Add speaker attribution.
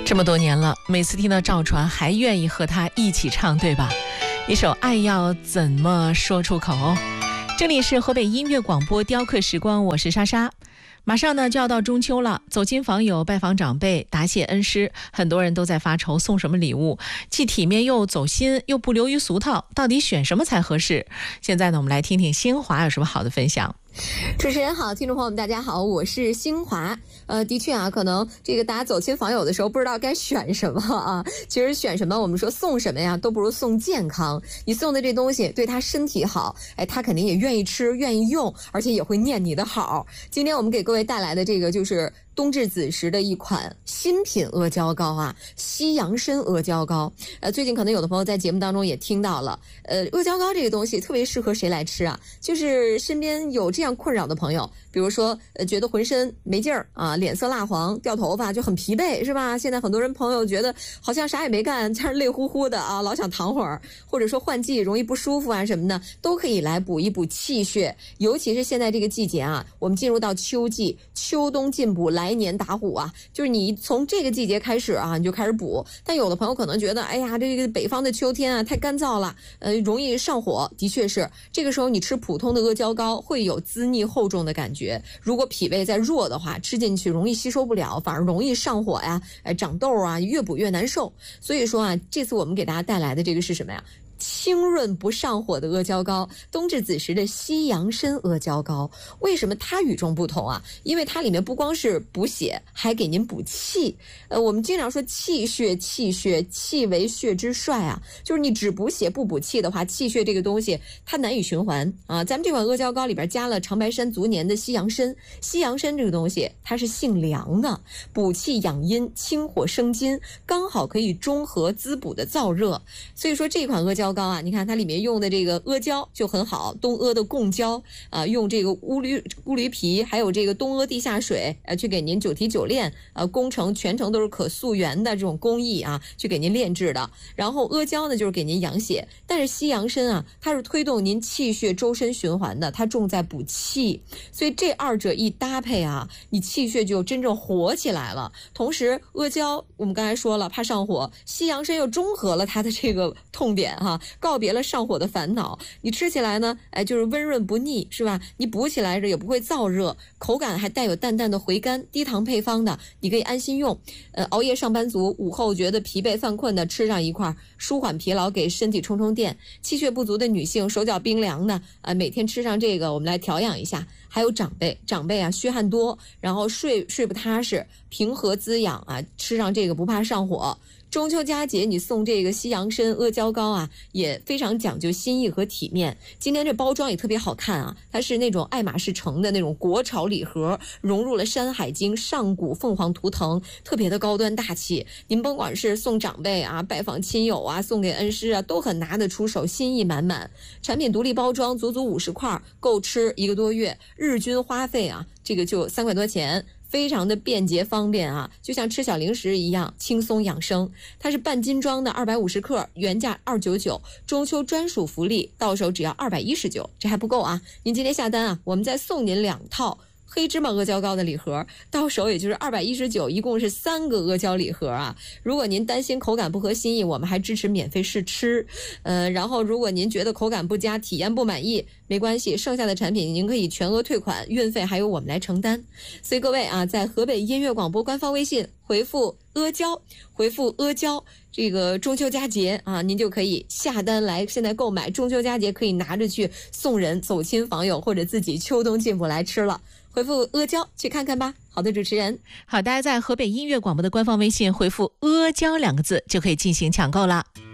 Speaker 1: 这么多年了，每次听到赵传还愿意和他一起唱，对吧？一首爱要怎么说出口。这里是河北音乐广播雕刻时光，我是莎莎。马上呢就要到中秋了，走亲访友，拜访长辈，答谢恩师，很多人都在发愁送什么礼物，既体面又走心，又不流于俗套，到底选什么才合适？现在呢，我们来听听新华有什么好的分享。
Speaker 2: 主持人好，听众朋友们大家好，我是新华。的确啊，可能这个大家走亲访友的时候不知道该选什么啊。其实选什么，我们说送什么呀，都不如送健康。你送的这东西对他身体好，他肯定也愿意吃，愿意用，而且也会念你的好。今天我们给各位带来的这个就是冬至子时的一款新品阿胶糕啊，西洋参阿胶糕。最近可能有的朋友在节目当中也听到了，阿胶糕这个东西特别适合谁来吃啊？就是身边有这样困扰的朋友，比如说觉得浑身没劲儿啊，脸色蜡黄，掉头发，就很疲惫，是吧？现在很多人朋友觉得好像啥也没干，但是累乎乎的啊，老想躺会儿，或者说换季容易不舒服啊什么的，都可以来补一补气血。尤其是现在这个季节啊，我们进入到秋季，秋冬进补，来年打虎啊，就是你从这个季节开始啊，你就开始补。但有的朋友可能觉得，哎呀，这个北方的秋天啊太干燥了，容易上火。的确是，这个时候你吃普通的阿胶糕会有滋腻厚重的感觉。如果脾胃再弱的话，吃进去容易吸收不了，反而容易上火呀，长痘啊，越补越难受。所以说啊，这次我们给大家带来的这个是什么呀？清润不上火的阿胶糕，冬至子时的西洋参阿胶糕。为什么它与众不同啊？因为它里面不光是补血，还给您补气。我们经常说气血，气为血之帅啊，就是你只补血不补气的话，气血这个东西它难以循环啊。咱们这款阿胶糕里边加了长白山足年的西洋参，西洋参这个东西它是性凉的，补气养阴，清火生津，刚好可以中和滋补的燥热。所以说这款阿胶糕啊，你看它里面用的这个阿胶就很好，东阿的贡胶啊，用这个乌驴皮，还有这个东阿地下水去给您久提久炼，工程全程都是可溯源的这种工艺啊，去给您炼制的。然后阿胶呢就是给您养血，但是西洋参啊，它是推动您气血周身循环的，它重在补气，所以这二者一搭配啊，你气血就真正活起来了。同时阿胶我们刚才说了怕上火，西洋参又中和了它的这个痛点哈，告别了上火的烦恼。你吃起来呢，就是温润不腻，是吧？你补起来也不会燥热，口感还带有淡淡的回甘，低糖配方的，你可以安心用。熬夜上班族午后觉得疲惫犯困的，吃上一块，舒缓疲劳，给身体充充电。气血不足的女性，手脚冰凉的，每天吃上这个，我们来调养一下。还有长辈啊，虚汗多，然后睡不踏实，平和滋养啊，吃上这个不怕上火。中秋佳节你送这个西洋参阿胶糕啊，也非常讲究心意和体面。今天这包装也特别好看啊，它是那种爱马仕城的那种国潮礼盒，融入了山海经、上古凤凰图腾，特别的高端大气。您甭管是送长辈啊，拜访亲友啊，送给恩师啊，都很拿得出手，心意满满。产品独立包装，足足50块，够吃1个多月，日均花费啊，这个就3块多钱。非常的便捷方便啊，就像吃小零食一样轻松养生。它是半斤装的250克，原价299，中秋专属福利，到手只要219，这还不够啊！您今天下单啊，我们再送您2套黑芝麻阿胶糕的礼盒，到手也就是219，一共是3个阿胶礼盒啊。如果您担心口感不合心意，我们还支持免费试吃。然后如果您觉得口感不佳，体验不满意，没关系，剩下的产品您可以全额退款，运费还由我们来承担。所以各位啊，在河北音乐广播官方微信回复阿胶，这个中秋佳节啊，您就可以下单来现在购买，中秋佳节可以拿着去送人、走亲访友，或者自己秋冬进补来吃了。回复阿胶去看看吧。好的，主持人。
Speaker 1: 好，大家在河北音乐广播的官方微信回复阿胶2个字就可以进行抢购了。